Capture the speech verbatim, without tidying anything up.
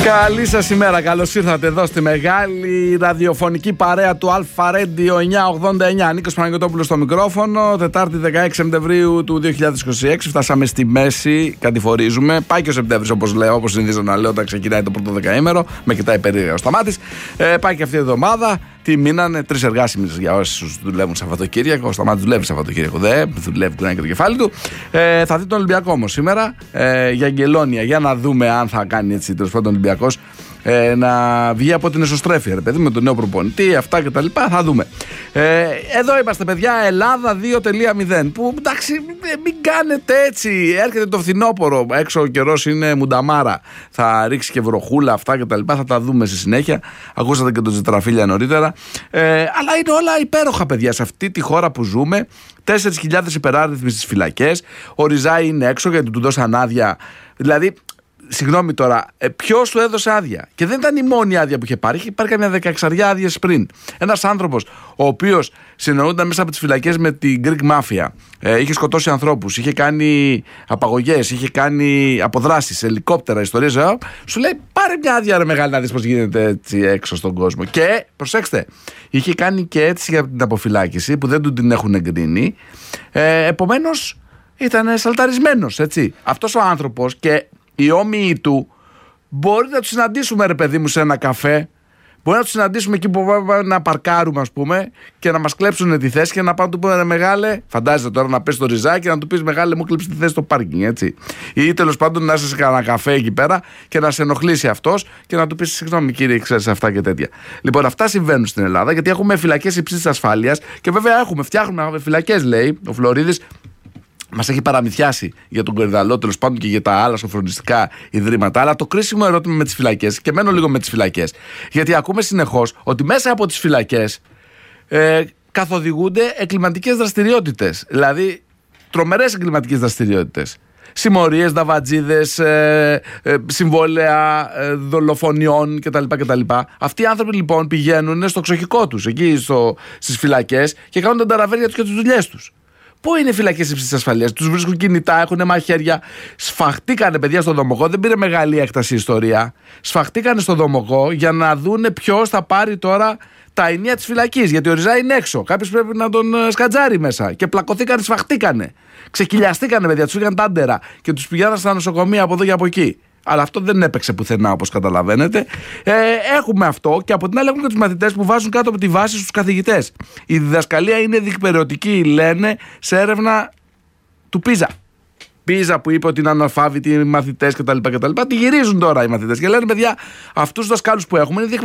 Καλή σας ημέρα, καλώς ήρθατε εδώ στη μεγάλη ραδιοφωνική παρέα του Αλφα Radio εννιακόσια ογδόντα εννιά. Νίκος Παναγιωτόπουλος στο μικρόφωνο. Τετάρτη δεκαέξι Σεπτεμβρίου του δύο χιλιάδες είκοσι έξι. Φτάσαμε στη μέση, κατηφορίζουμε. Πάει και ο Σεπτέμβριος, όπως λέω, όπως συνηθίζω να λέω, όταν ξεκινάει το πρώτο δεκαήμερο. Με κοιτάει περίεργα ο Σταμάτης. Ε, πάει και αυτή η εβδομάδα. Τι μείνανε, τρεις εργάσιμες για όσους δουλεύουν Σαββατοκύριακο. Ο Σταμάτης δουλεύει Σαββατοκύριακο, δε. Δουλεύει, κουνάει και το κεφάλι του. Ε, θα δει τον Ολυμπιακό όμως σήμερα ε, για Αγγελόνια. Για να δούμε αν θα κάνει έτσι τέλος πάντων ο Ολυμπιακός ε, να βγει από την εσωστρέφεια, ρε παιδί, με τον νέο προπονητή, αυτά και τα λοιπά. Θα δούμε. Ε, εδώ είμαστε, παιδιά, Ελλάδα δύο μηδέν. Που εντάξει, μην κάνετε έτσι. Έρχεται το φθινόπωρο. Έξω ο καιρός είναι μουνταμάρα. Θα ρίξει και βροχούλα, αυτά και τα λοιπά. Θα τα δούμε στη συνέχεια. Ακούσατε και τον Τζετραφίλια νωρίτερα. Ε, αλλά είναι όλα υπέροχα, παιδιά, σε αυτή τη χώρα που ζούμε. τέσσερις χιλιάδες υπεράριθμοι στις φυλακές. Ο Ριζάη είναι έξω γιατί του δώσαν άδεια. Δηλαδή, συγγνώμη τώρα, ε, ποιος του έδωσε άδεια? Και δεν ήταν η μόνη άδεια που είχε πάρει. Είχε πάρει καμιά δεκαεξαριά άδειες πριν. Ένας άνθρωπος ο οποίος συνεννοούνταν μέσα από τις φυλακές με την Greek Mafia. Ε, είχε σκοτώσει ανθρώπους, είχε κάνει απαγωγές, είχε κάνει αποδράσεις, ελικόπτερα, ιστορίες. Ε, σου λέει, πάρε μια άδεια, ρε μεγάλη, να δεις πώς γίνεται έτσι έξω στον κόσμο. Και προσέξτε, είχε κάνει και έτσι για την αποφυλάκηση που δεν του την έχουν εγκρίνει. Ε, επομένως ήταν σαλταρισμένος, έτσι. Αυτός ο άνθρωπος και οι όμοιοι του μπορεί να τους συναντήσουμε, ρε παιδί μου, σε ένα καφέ. Μπορεί να τους συναντήσουμε εκεί που πάμε να παρκάρουμε, ας πούμε, και να μας κλέψουν τη θέση και να πάνε να του πούνε, ρε μεγάλε, φαντάζεσαι τώρα να πες στο Ριζάκι και να του πεις, μεγάλε, μου κλέψει τη θέση στο πάρκινγκ, έτσι. Ή τέλος πάντων να είσαι σε κανένα καφέ εκεί πέρα και να σε ενοχλήσει αυτός και να του πεις, συγγνώμη κύριε, ξέρεις αυτά και τέτοια. Λοιπόν, αυτά συμβαίνουν στην Ελλάδα γιατί έχουμε φυλακές υψής ασφάλειας και βέβαια έχουμε, φτιάχνουμε φυλακές, λέει ο Φλωρίδης. Μας έχει παραμυθιάσει για τον Κορυδαλό, τέλος πάντων, και για τα άλλα σοφρονιστικά ιδρύματα. Αλλά το κρίσιμο ερώτημα με τις φυλακές, και μένω λίγο με τις φυλακές, γιατί ακούμε συνεχώς ότι μέσα από τις φυλακές ε, καθοδηγούνται εγκληματικές δραστηριότητες. Δηλαδή, τρομερές εγκληματικές δραστηριότητες. Συμμορίες, δαβατζίδες, ε, ε, συμβόλαια ε, δολοφονιών κτλ, κτλ. Αυτοί οι άνθρωποι λοιπόν πηγαίνουν στο ξοχικό τους, εκεί στο, στις φυλακές, και κάνουν τα ταραβέρια τους και τις δουλειές τους. Πού είναι οι φυλακές υψής ασφαλείας? Τους βρίσκουν κινητά, έχουν μαχαίρια. Σφαχτήκανε, παιδιά, στο Δομοκό. Δεν πήρε μεγάλη έκταση η ιστορία. Σφαχτήκανε στο Δομοκό για να δούνε ποιος θα πάρει τώρα τα ενία της φυλακής. Γιατί ο Ριζάη είναι έξω. Κάποιος πρέπει να τον σκατζάρει μέσα. Και πλακωθήκανε, σφαχτήκανε. Ξεκυλιαστήκανε, παιδιά, τους φύγαν τάντερα και τους πηγαίναν στα νοσοκομεία από εδώ και από εκεί. Αλλά αυτό δεν έπαιξε πουθενά, όπως καταλαβαίνετε. Ε, έχουμε αυτό, και από την άλλη έχουμε και τους μαθητές που βάζουν κάτω από τη βάση στους καθηγητές. Η διδασκαλία είναι διεκπαιρεωτική, λένε, σε έρευνα του Πίζα. Πίζα που είπε ότι είναι αναλφάβητοι οι μαθητές κτλ. Τη γυρίζουν τώρα οι μαθητές και λένε, παιδιά, αυτούς τους δασκάλους που έχουμε είναι